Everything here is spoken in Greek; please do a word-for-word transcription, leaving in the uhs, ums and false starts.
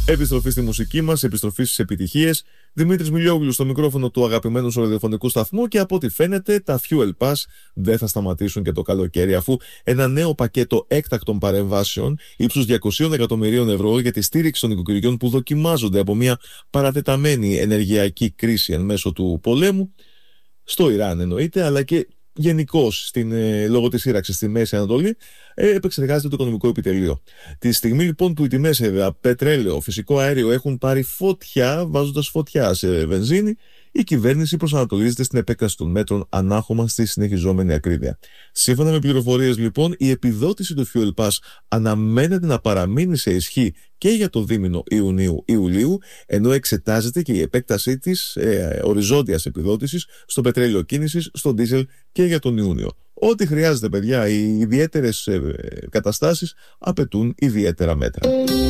Επιστροφή στη μουσική μας, επιστροφή στις επιτυχίες. Δημήτρης Μιλιόγλου στο μικρόφωνο του αγαπημένου σου ραδιοφωνικού σταθμού και από ό,τι φαίνεται τα Fuel Pass δεν θα σταματήσουν και το καλοκαίρι, αφού ένα νέο πακέτο έκτακτων παρεμβάσεων ύψους διακόσια εκατομμυρίων ευρώ για τη στήριξη των οικοκυριών που δοκιμάζονται από μια παρατεταμένη ενεργειακή κρίση εν μέσω του πολέμου, στο Ιράν εννοείται, αλλά και γενικώς ε, λόγω της σύραξης στη Μέση Ανατολή, ε, επεξεργάζεται το Οικονομικό Επιτελείο. Τη στιγμή λοιπόν που οι τιμές σε πετρέλαιο, φυσικό αέριο έχουν πάρει φωτιά, βάζοντας φωτιά σε βενζίνη, η κυβέρνηση προσανατολίζεται στην επέκταση των μέτρων ανάχωμα στη συνεχιζόμενη ακρίβεια. Σύμφωνα με πληροφορίες λοιπόν, η επιδότηση του Fuel Pass αναμένεται να παραμείνει σε ισχύ και για το δίμηνο Ιουνίου-Ιουλίου, ενώ εξετάζεται και η επέκτασή της ε, οριζόντιας επιδότησης στο πετρέλαιο κίνησης, στο ντίζελ και για τον Ιούνιο. Ό,τι χρειάζεται, παιδιά, οι ιδιαίτερες ε, καταστάσεις απαιτούν ιδιαίτερα μέτρα.